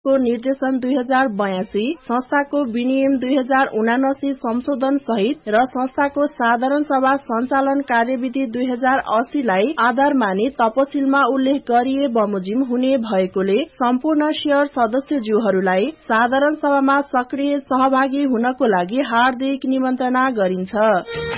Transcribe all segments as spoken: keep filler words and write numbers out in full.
को निर्देशन दुई हजार बयासी, संस्थाको विनियम दुई हजार उनासी संशोधन सहित र संस्थाको साधारण सभा सञ्चालन कार्यविधि दुई हजार अस्सीलाई आधार मानि तपसिलमा उल्लेख गरिए बमोजिम हुने भएकोले सम्पूर्ण शेयर सदस्यज्यूहरूलाई साधारण सभामा सक्रिय सहभागी हुनको लागि हार्दिक निमन्त्रणा गरिन्छ।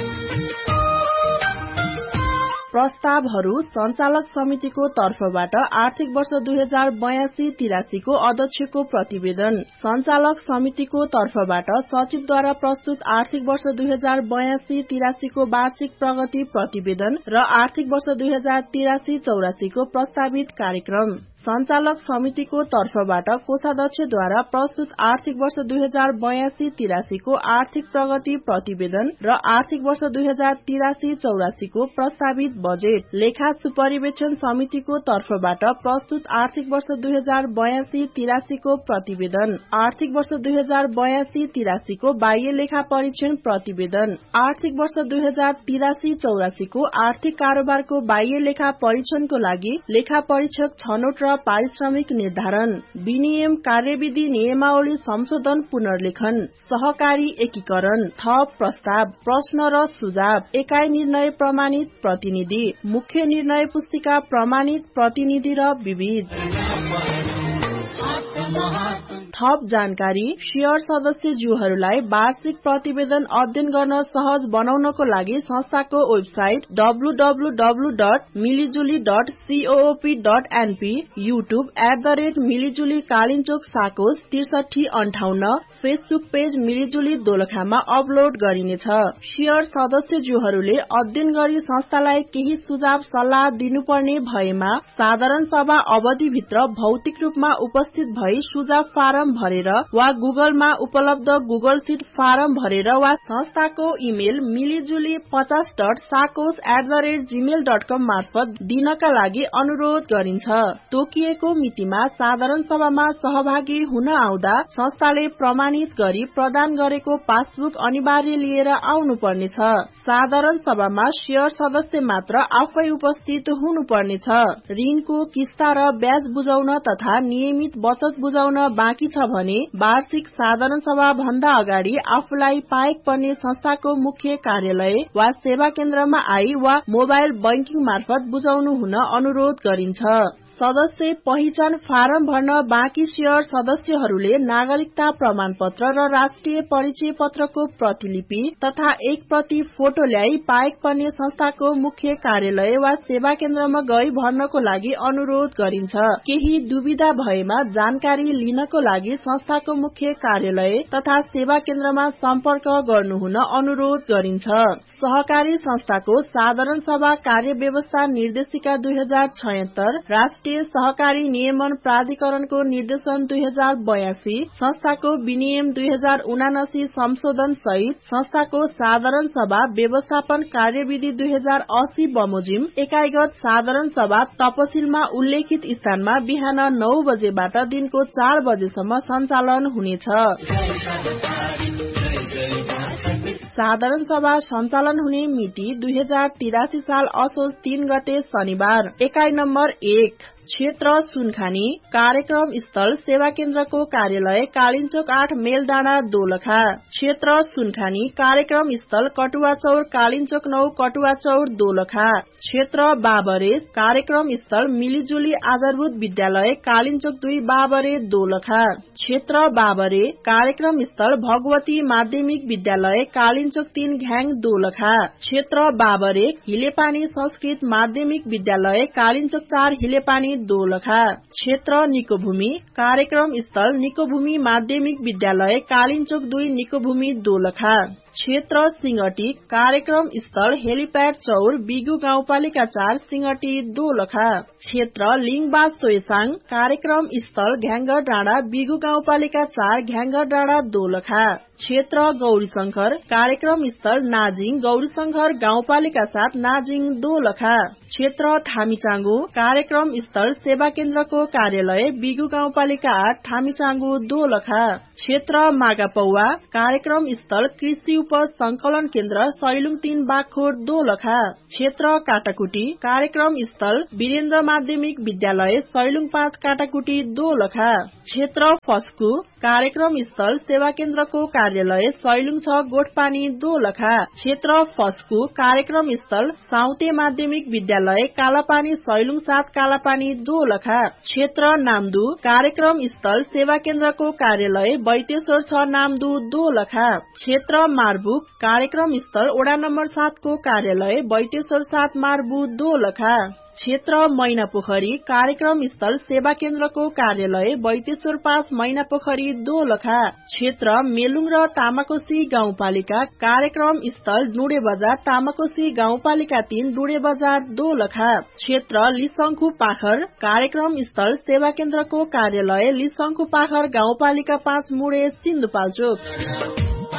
प्रस्तावहरू सञ्चालक समितिको तर्फबाट आर्थिक वर्ष दुई हजार बयासी तिरासीको अध्यक्षको प्रतिवेदन, सञ्चालक समितिको तर्फबाट सचिवद्वारा प्रस्तुत आर्थिक वर्ष दुई हजार बयासी तिरासीको वार्षिक प्रगति प्रतिवेदन र आर्थिक वर्ष दुई हजार तिरासी चौरासीको प्रस्तावित कार्यक्रम, सञ्चालक समितिको तर्फबाट कोषाध्यक्षद्वारा प्रस्तुत आर्थिक वर्ष दुई हजार बयासी तिरासीको आर्थिक प्रगति प्रतिवेदन र आर्थिक वर्ष दुई हजार तिरासी चौरासीको प्रस्तावित बजेट, लेखा सुपरिवेक्षण समितिको तर्फबाट प्रस्तुत आर्थिक वर्ष दुई हजार बयासी तिरासीको प्रतिवेदन, आर्थिक वर्ष दुई हजार बयासी तिरासीको बाह्य लेखा परीक्षण प्रतिवेदन, आर्थिक वर्ष दुई हजार तिरासी चौरासीको आर्थिक कारोबारको बाह्य लेखा परीक्षणको लागि लेखा परीक्षक छनौट र पारिश्रमिक निर्धारण, विनियम कार्यविधि नियमावली संशोधन पुनर्लेखन, सहकारी एकीकरण, थप प्रस्ताव, प्रश्न र सुझाव, एकाइ निर्णय प्रमाणित प्रतिनिधि, मुख्य निर्णय पुस्तिका प्रमाणित प्रतिनिधि र विविध थप जानकारी शेयर सदस्यज्यूहरूलाई वार्षिक प्रतिवेदन अध्ययन गर्न सहज बनाउनको लागि संस्थाको website W W W dot मिलिजुली dot सीओओपी dot NP, YouTube at the rate मिलिजुली Kalinchowk साकोस त्रिसठी अन्ठाउन्न, फेसबुक पेज मिलिजुली दोलखामा अपलोड गरिनेछ। शेयर सदस्यज्यूहरूले अध्ययन गरी संस्थालाई केही सुझाव सल्लाह दिनुपर्ने भएमा साधारण सभा अवधिभित्र भौतिक रूपमा उपस्थित भई सुझाव फारम भरेर वा गुगलमा उपलब्ध गुगल सीट फारम भरेर वा संस्थाको इमेल मिलिजुली पचास dot साकोस at the rate Gmail dot कम मार्फत दिनका लागि अनुरोध गरिन्छ। तोकिएको मितिमा साधारण सभामा सहभागी हुन आउँदा संस्थाले प्रमाणित गरी प्रदान गरेको पासबुक अनिवार्य लिएर आउनुपर्नेछ। साधारण सभामा शेयर सदस्य मात्र आफै उपस्थित हुनुपर्नेछ। ऋणको किस्ता र ब्याज बुझाउन तथा नियमित बचत बुझाउन बाँकी छ भने वार्षिक साधारण सभा भन्दा अगाडि आफूलाई पाएक पर्ने संस्थाको मुख्य कार्यालय वा सेवा केन्द्रमा आई वा मोबाइल बैंकिङ मार्फत बुझाउनु हुन अनुरोध गरिन्छ। सदस्य पहिचान फारम भर्न बाँकी शेयर सदस्यहरूले नागरिकता प्रमाण पत्र र राष्ट्रिय परिचय पत्रको प्रतिलिपि तथा एक प्रति फोटो ल्याई पाएक पर्ने संस्थाको मुख्य कार्यालय वा सेवा केन्द्रमा गई भर्नको लागि अनुरोध गरिन्छ। केही दुविधा भएमा जानकारी लिनको लागि संस्थाको मुख्य कार्यालय तथा सेवा केन्द्रमा सम्पर्क गर्नुहुन अनुरोध गरिन्छ। सहकारी संस्थाको साधारण सभा कार्य व्यवस्था निर्देशिका दुई हजार छयत्तर, राष्ट्रिय सहकारी नियमन प्राधिकरणको निर्देशन दुई हजार बयासी, संस्थाको विनियम दुई हजार उनासी संशोधन सहित संस्थाको साधारण सभा व्यवस्थापन कार्यविधि दुई हजार अस्सी बमोजिम एकाइगत साधारण सभा तपसिलमा उल्लेखित स्थानमा बिहान नौ बजेबाट दिनको चार बजेसम्म सञ्चालन हुनेछ। साधारण सभा सञ्चालन हुने मिति दुई हजार तिरासी साल असोज तीन गते शनिबार। एकाइ नम्बर एक, क्षेत्र सुनखानी, कार्यक्रम स्थल सेवा केन्द्रको कार्यालय कालिन्चोक आठ मेलडाँडा दोलखा। क्षेत्र सुनखानी, कार्यक्रम स्थल कटुवाचौर कालिन्चोक नौ कटुवाचौर दोलखा। क्षेत्र बाबरे, कार्यक्रम स्थल मिलिजुली आधारभूत विद्यालय कालिन्चोक दुई बाबरे दोलखा। क्षेत्र बाबरे, कार्यक्रम स्थल भगवती माध्यमिक विद्यालय कालिन्चोक तीन घ्याङ दोलखा। क्षेत्र बाबरे, हिलेपानी संस्कृत माध्यमिक विद्यालय कालिन्चोक चार हिलेपानी दोलखा। क्षेत्र निकोभूमि, कार्यक्रम स्थल निकोभूमि माध्यमिक विद्यालय कालिन्चोक दुई निकोभूमि दोलखा। क्षेत्र सिंगटी, कार्यक्रम स्थल हेलिप्याड चौर बिगु गाउँपालिका चार सिंगटी दोलखा। क्षेत्र लिङबा सोयसाङ, कार्यक्रम स्थल घ्याङ्गर डाँडा बिगु गाउँपालिका चार घ्याङ्गर डाँडा दोलखा। क्षेत्र गौरीशंकर, कार्यक्रम स्थल नाजिङ गौरीशंकर गाउँपालिका सात नाजिङ दोलखा। क्षेत्र थामीचाङ्गु, कार्यक्रम स्थल सेवा केन्द्रको कार्यालय बिगु गाउँपालिका आठ थामीचाङ्गु दोलखा। क्षेत्र मागापौवा, कार्यक्रम स्थल कृषि उप संकलन केन्द्र सैलुङ तीन बागखोर दोलखा। क्षेत्र काटाकुटी कार्यक्रम स्थल वीरेन्द्र माध्यमिक विद्यालय सैलुङ पाँच काटाकुटी दोलखा। क्षेत्र फस्कु कार्यक्रम स्थल सेवा केन्द्रको कार्यालय सैलुङ छ गोठपानी दोलखा। क्षेत्र फस्कु कार्यक्रम स्थल साउते माध्यमिक विद्यालय कालापानी सैलुङ सात कालापानी दोलखा। क्षेत्र नामदु कार्यक्रम स्थल सेवा केन्द्रको कार्यालय बैतेश्वर छ नामदु दोलखा। क्षेत्र मार्बुक कार्यक्रम स्थल वडा नम्बर सात को कार्यालय बैतेश्वर सात मार्बु दोलखा। क्षेत्र मैनापोखरी कार्यक्रम स्थल सेवा केन्द्रको कार्यालय बैतेश्वर पाँच मैनापोखरी दोलखा। क्षेत्र मेलुङ र तामाकोसी गाउँपालिका कार्यक्रम स्थल डुडे बजार तामाकोसी गाउँपालिका तीन डुडे बजार दोलखा। क्षेत्र लिसंखु पाखर कार्यक्रम स्थल सेवा केन्द्रको कार्यालय लिसंखु पाखर गाउँपालिका पाँच मुडे सिन्धुपाल्चोक।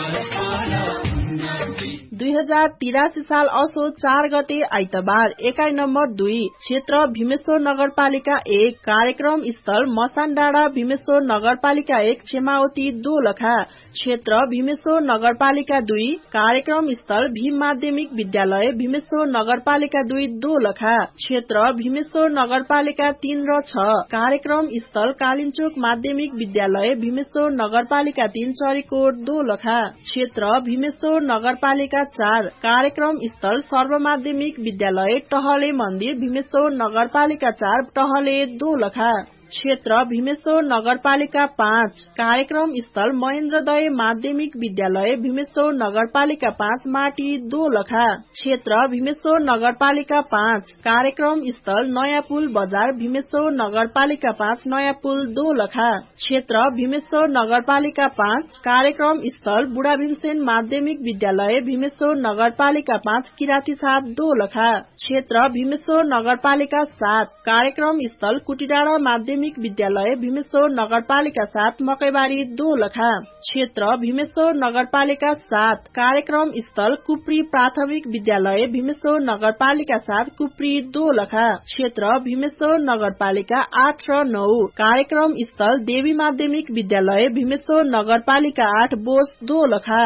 दुई हजार तिरासी साल असो चार गते आइतबार एकाइ नम्बर दुई क्षेत्र भीमेश्वर नगरपालिका एक कार्यक्रम स्थल मसान डाँडा भीमेश्वर नगरपालिका एक क्षेमावती दोलखा। क्षेत्र भीमेश्वर नगरपालिका दुई कार्यक्रम स्थल भीम माध्यमिक विद्यालय भीमेश्वर नगरपालिका दुई दोलखा। क्षेत्र भीमेश्वर नगरपालिका तीन र छ कार्यक्रम स्थल कालिन्चोक माध्यमिक विद्यालय भीमेश्वर नगरपालिका तीन चरीकोट दोलखा। क्षेत्र भीमेश्वर नगरपालिका चार कार्यक्रम स्थल सर्व माध्यमिक विद्यालय टहले मन्दिर भीमेश्वर नगरपालिका चार टहले दोलखा। क्षेत्र भीमेश्वर नगरपालिका पाँच कार्यक्रम स्थल महेन्द्रदय माध्यमिक विद्यालय भीमेश्वर नगरपालिका पाँच माटी दोलखा। क्षेत्र भीमेश्वर नगरपालिका पाँच कार्यक्रम स्थल नयाँ पुल बजार भीमेश्वर नगरपालिका पाँच नयाँ पुल दोलखा। क्षेत्र भीमेश्वर नगरपालिका पाँच कार्यक्रम स्थल बुढा भीमसेन माध्यमिक विद्यालय भीमेश्वर नगरपालिका पाँच किराती छाप दोलखा। क्षेत्र भीमेश्वर नगरपालिका सात कार्यक्रम स्थल कुटीडाँडा माध्यमिक विद्यालय भीमेश्वर नगरपालिका सात मकैबारी दोलखा। क्षेत्र भीमेश्वर नगरपालिका सात कार्यक्रम स्थल कुप्री प्राथमिक विद्यालय भीमेश्वर नगरपालिका सात कुप्री दोलखा। क्षेत्र भीमेश्वर नगरपालिका आठ र नौ कार्यक्रम स्थल देवी माध्यमिक विद्यालय भीमेश्वर नगरपालिका आठ बोस दोलखा।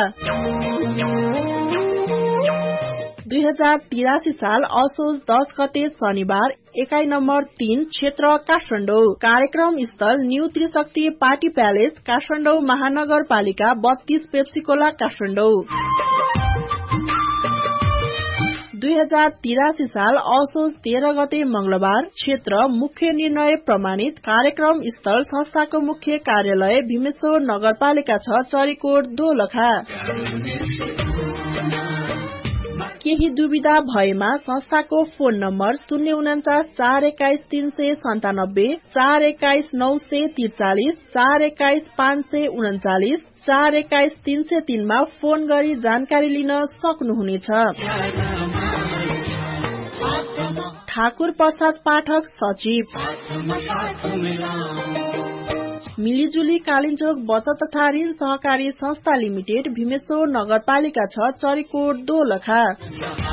दुई हजार तिरासी साल असोज दस गते शनिबार एकाइ नम्बर तीन क्षेत्र काठमाडौँ कार्यक्रम स्थल न्यू त्रिशक्ति पार्टी प्यालेस काठमाडौँ महानगरपालिका बत्तीस पेप्सीकोला काठमाडौँ। दुई हजार तिरासी साल असोज तेह्र गते मंगलबार क्षेत्र मुख्य निर्णय प्रमाणित कार्यक्रम स्थल संस्थाको मुख्य कार्यालय भीमेश्वर नगरपालिका छ चरीकोट दोलखा। केही दुविधा भएमा संस्थाको फोन नम्बर शून्य उनाचास चार एक्काइस तीन सय सन्तानब्बे चार एक्काइस नौ सय त्रिचालिस चार एक्काइस पाँच सय उन्चालिस चार एक्काइस तीन सय तीनमा फोन गरी जानकारी लिन सक्नुहुनेछ। ठाकुर प्रसाद पाठक सचिव मिलिजुली कालिन्चोक बचत तथा ऋण सहकारी संस्था लिमिटेड भीमेश्वर नगरपालिका छ चरीकोट दोलखा।